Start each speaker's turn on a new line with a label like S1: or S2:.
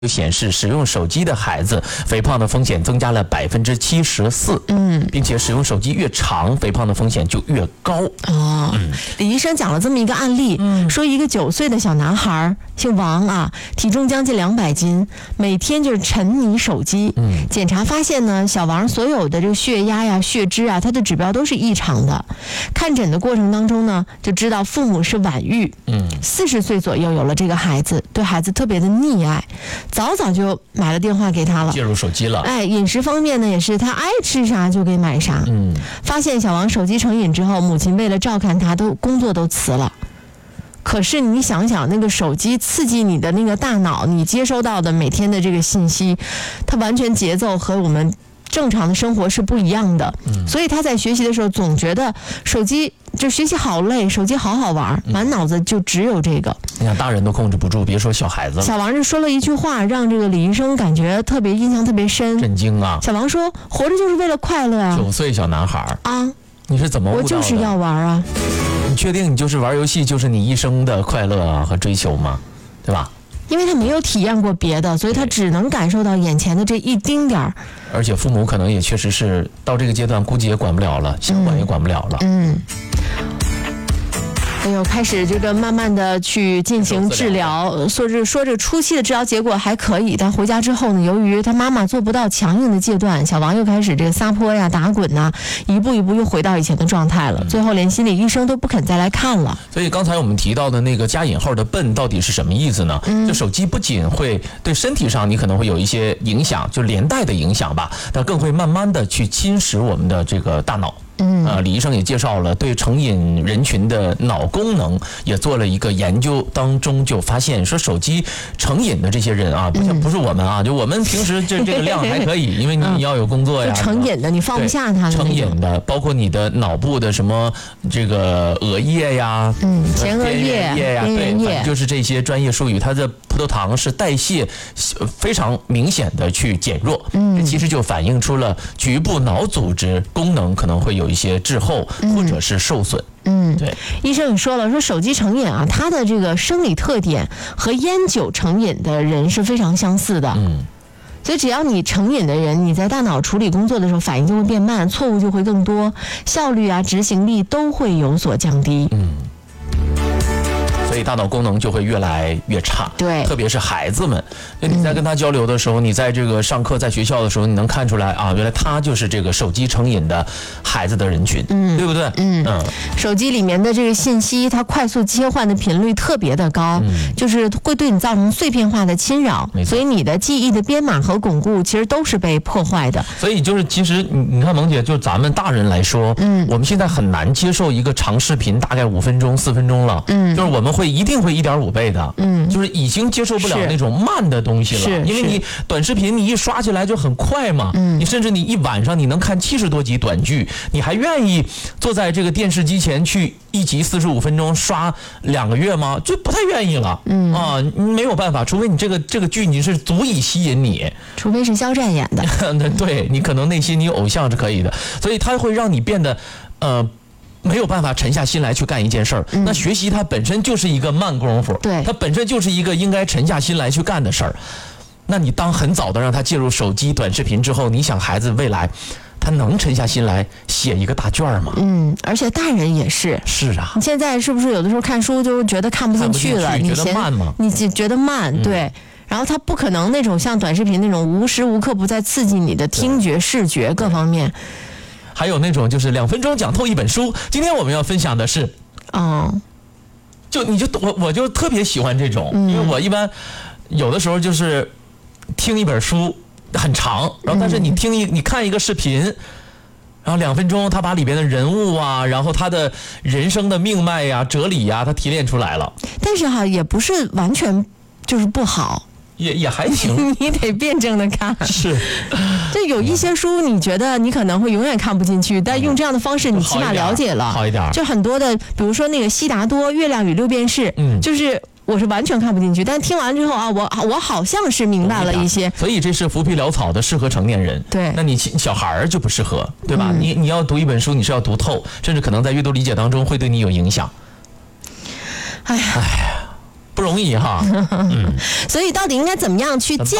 S1: 就显示，使用手机的孩子肥胖的风险增加了74%。并且使用手机越长，肥胖的风险就越高。
S2: 李医生讲了这么一个案例，说一个9岁的小男孩姓王啊，体重将近200斤，每天就是沉迷手机。检查发现呢，小王所有的这个血压呀、血脂啊，他的指标都是异常的。看诊的过程当中呢，就知道父母是晚育，40岁左右有了这个孩子，对孩子特别的溺爱。早早就买了电话给他了，
S1: 介入手机了。
S2: 饮食方面呢，也是他爱吃啥就给买啥。发现小王手机成瘾之后，母亲为了照看他，工作都辞了。可是你想想，那个手机刺激你的那个大脑，你接收到的每天的这个信息，它完全节奏和我们正常的生活是不一样的。所以他在学习的时候总觉得手机就学习好累，手机好好玩，满脑子就只有这个。
S1: 你看大人都控制不住，别说小孩子了。
S2: 小王就说了一句话，让这个李医生感觉特别印象特别深，
S1: 震惊啊！
S2: 小王说：“活着就是为了快乐啊
S1: ！”9岁小男孩
S2: 啊，
S1: 你是怎么悟到的？
S2: 我就是要玩啊！
S1: 你确定你就是玩游戏就是你一生的快乐啊和追求吗？对吧？
S2: 因为他没有体验过别的，所以他只能感受到眼前的这一丁点儿。
S1: 而且父母可能也确实是到这个阶段，估计也管不了了，想管也管不了了。
S2: 哎呦，开始这个慢慢的去进行治疗，说这初期的治疗结果还可以，但回家之后呢，由于他妈妈做不到强硬的戒断，小王又开始这个撒泼呀、打滚呐，一步一步又回到以前的状态了。最后连心理医生都不肯再来看了。
S1: 所以刚才我们提到的那个加引号的笨到底是什么意思呢？就手机不仅会对身体上你可能会有一些影响，就连带的影响吧，但更会慢慢的去侵蚀我们的这个大脑。李医生也介绍了对成瘾人群的脑功能也做了一个研究，当中就发现说手机成瘾的这些人啊，不是我们啊，就我们平时这个量还可以，因为你要有工作呀。
S2: 成瘾的你放不下它的
S1: 成瘾的，包括你的脑部的什么这个额叶呀，
S2: 前额叶
S1: 呀，对，就是这些专业术语，它的葡萄糖是代谢非常明显的去减弱，这其实就反映出了局部脑组织功能可能会有一些滞后或者是受损。对，
S2: 医生也说了，说手机成瘾啊，它的这个生理特点和烟酒成瘾的人是非常相似的。所以只要你成瘾的人，你在大脑处理工作的时候反应就会变慢，错误就会更多，效率啊、执行力都会有所降低。
S1: 所以大脑功能就会越来越差。
S2: 对，
S1: 特别是孩子们，你在跟他交流的时候，你在这个上课在学校的时候，你能看出来啊，原来他就是这个手机成瘾的孩子的人群，对不对？
S2: 手机里面的这个信息，它快速切换的频率特别的高，就是会对你造成碎片化的侵扰，所以你的记忆的编码和巩固其实都是被破坏的。
S1: 所以就是其实你看，萌姐，就咱们大人来说，我们现在很难接受一个长视频，大概5分钟、4分钟了，就是我们一定会1.5倍的，就是已经接受不了那种慢的东西了，因为你短视频你一刷起来就很快嘛，你甚至你一晚上你能看70多集短剧，你还愿意坐在这个电视机前去一集45分钟刷2个月吗？就不太愿意了，没有办法，除非你这个剧你是足以吸引你，
S2: 除非是肖战演的，
S1: 对，你可能内心你有偶像是可以的，所以它会让你变得没有办法沉下心来去干一件事儿。那学习它本身就是一个慢功夫，
S2: 对，
S1: 它本身就是一个应该沉下心来去干的事儿。那你当很早的让他介入手机短视频之后，你想孩子未来他能沉下心来写一个大卷吗？
S2: 而且大人也是。
S1: 是啊。
S2: 你现在是不是有的时候看书就觉得看不进去了？
S1: 你觉得慢吗？
S2: 你觉得慢，对。然后他不可能那种像短视频那种无时无刻不在刺激你的听觉、视觉各方面。
S1: 还有那种就是2分钟讲透一本书。今天我们要分享的是，我就特别喜欢这种，因为我一般有的时候就是听一本书很长，然后但是你看一个视频，然后2分钟，他把里边的人物啊，然后他的人生的命脉呀、哲理呀，他提炼出来了。
S2: 但是也不是完全就是不好。
S1: 也还行，
S2: 你得辩证的看。
S1: 是，
S2: 就有一些书，你觉得你可能会永远看不进去，但用这样的方式，你起码了解了，
S1: 好一点。
S2: 就很多的，比如说那个悉达多《月亮与六便士》，就是我是完全看不进去，但听完之后啊，我好像是明白了一些。
S1: 所以这是浮皮潦草的，适合成年人。
S2: 对，
S1: 那你小孩儿就不适合，对吧？你要读一本书，你是要读透，甚至可能在阅读理解当中会对你有影响。
S2: 哎呀。
S1: 不容易哈。
S2: 所以到底应该怎么样去建